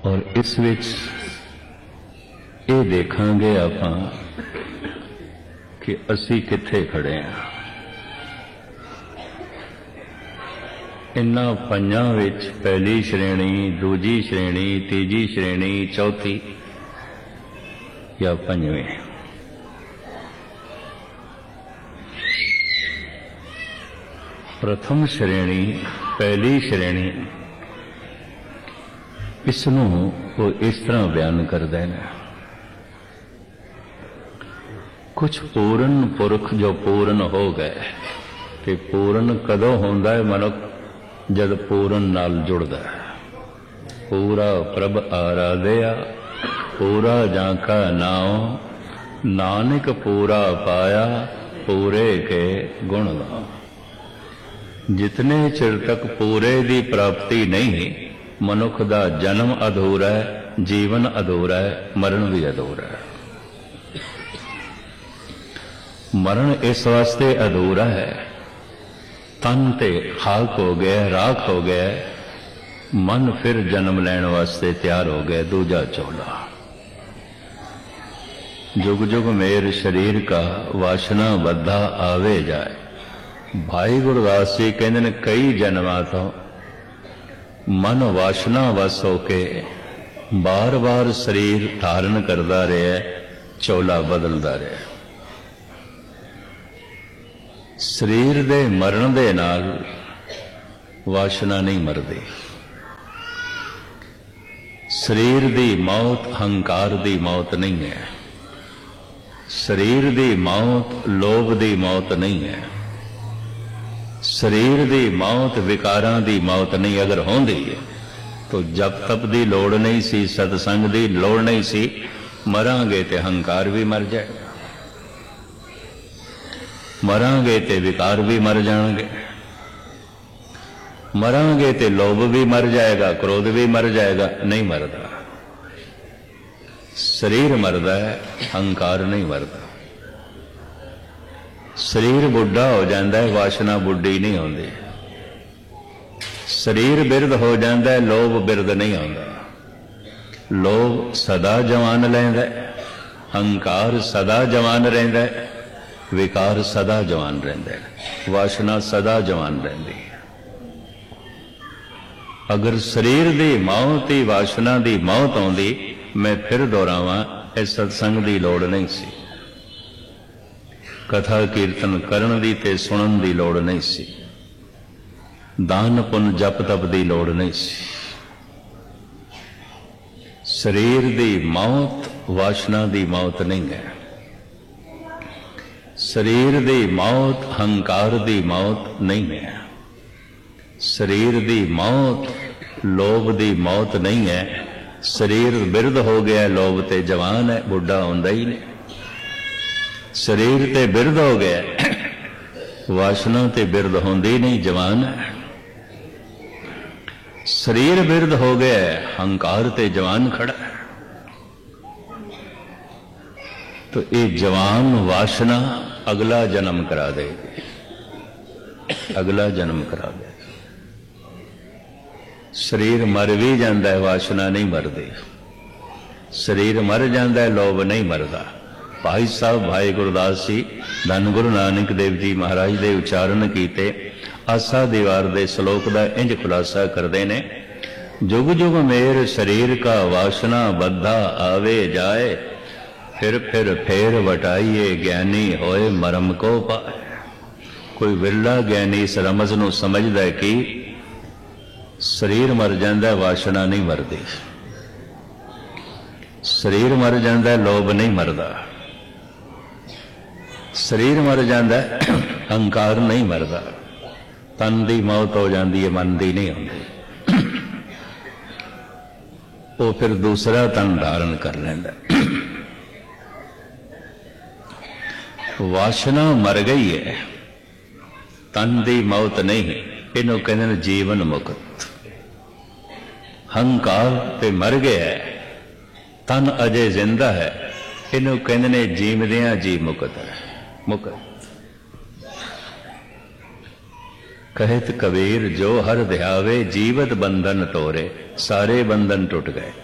और इस विच ये देखांगे आपां कि असी कित्थे खड़े हैं। इन्हां पंजां विच पहली श्रेणी, दूजी श्रेणी, तीजी श्रेणी, चौथी या पंजवीं। प्रथम श्रेणी, पहली श्रेणी, इसनूं वो इस तरह बयान करदे ने, कुछ पूर्ण पुरख जो पूर्ण हो गए। ते पूर्ण कदों होंदा है मनुख? जद पूर्ण नाल जुड़दा है। पूरा प्रभ आराधया, पूरा जाका नाओ, नानक पूरा पाया, पूरे के गुण गाओ। जितने चिर तक पूरे दी प्राप्ति नहीं, मनुख दा जन्म अधूरा है, जीवन अधूरा है, मरण भी अधूरा है। मरण इस वास्ते अधूरा है, तन ते खाक हो गया, राख हो गया, मन फिर जन्म लैण वास्ते तैयार हो गया, दूजा चौला। जुग जुग मेर शरीर का वासना बद्धा आवे जाए। भाई गुरदास जी कहते हैं कई जन्मां तो मन वासना वस होके बार बार शरीर धारण करता रहा, चौला बदलता रहा। शरीर दे मरण दे नाल वासना नहीं मरदी। शरीर दी मौत हंकार दी मौत नहीं है। शरीर दी मौत लोभ दी मौत नहीं है। शरीर दी मौत विकारां दी मौत नहीं। अगर होंदी है तो जप तप दी लोड़ नहीं सी, सतसंग दी लोड़ नहीं सी। मरांगे ते हंकार भी मर जाएगा, मरांगे ते विकार भी मर जाएंगे, मरांगे ते लोभ भी मर जाएगा, क्रोध भी मर जाएगा। नहीं मरदा। शरीर मरदा है, हंकार नहीं मरदा। शरीर बुढ़ा हो जाता है, वासना बुढ़ी नहीं होती। शरीर बिरध हो जाता है, लोभ बिरध नहीं होता। लोभ सदा जवान लैंदा है, हंकार सदा जवान रहिंदा है, विकार सदा जवान रहिंदा है, वासना सदा जवान रहिंदी है। अगर शरीर दी मौत ही वासना दी मौत आउंदी, मैं फिर दोहरावां, इस सत्संग दी लोड़ नहीं सी। कथा कीर्तन करन दी ते सुनन दी लोड़ नहीं सी। दान पुन जप तप दी लोड़ नहीं सी। शरीर दी मौत वासना दी मौत नहीं है। शरीर दी मौत हंकार दी मौत नहीं है। शरीर दी मौत लोभ दी मौत नहीं है। शरीर बिरध हो गया, लोभ ते जवान है, बुढ़ा होंदा ही नहीं। शरीर ते बिरध हो गया, वासना ते बिरध होंदी नहीं, जवान है। शरीर बिरध हो गया, हंकार ते जवान खड़ा है। तो ये जवान वासना अगला जन्म करा देगी, अगला जन्म करा देगी। शरीर मर भी जाता है, वासना नहीं मरदी। शरीर मर जाता है, लोभ नहीं मरदा। भाई साहब भाई गुरदास जी धन गुरु नानक देव जी महाराज दे उच्चारण कीते आसा दीवार दे श्लोक का इंज खुलासा करते ने। जुग जुग मेर शरीर का वासना बद्धा आवे जाए, फिर फेर वटाइए ज्ञानी होए मरम को पाए। कोई विरला ज्ञानी इस रमज नूं समझदा है कि शरीर मर जाता है, वासना नहीं मरदी। शरीर मर जाता है, लोभ नहीं मरदा। शरीर मर जाता है, हंकार नहीं मरदा। तन की मौत हो जाती है, मन की नहीं होती। वो फिर दूसरा तन धारण कर लेंदा। वासना मर गई है, तन की मौत नहीं। इन्हों कहते हैं जीवन मुक्त। हंकार ते मर गया है, तन अजे जिंदा है। इन्हों कहते हैं जीवदियां जी मुक्त है, मुक्त। कहत कबीर जो हर ध्यावे जीवत बंधन तोरे, सारे बंधन टूट गए।